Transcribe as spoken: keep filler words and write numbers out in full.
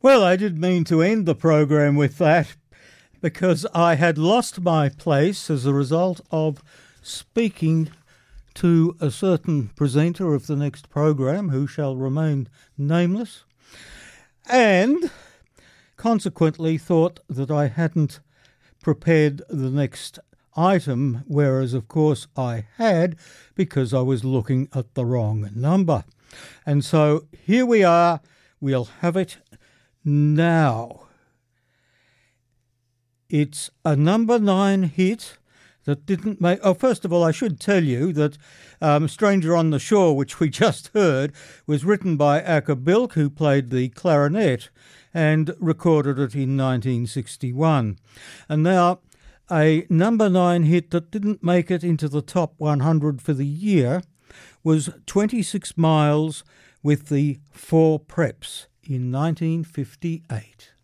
Well, I did mean to end the program with that because I had lost my place as a result of speaking to a certain presenter of the next program who shall remain nameless, and consequently thought that I hadn't prepared the next item, whereas of course I had, because I was looking at the wrong number. And so here we are, we'll have it now. It's a number nine hit that didn't make... Oh, first of all, I should tell you that um, Stranger on the Shore, which we just heard, was written by Acker Bilk, who played the clarinet, and recorded it in nineteen sixty-one. And now, a number nine hit that didn't make it into the top one hundred for the year was twenty-six miles with the Four Preps in nineteen fifty-eight.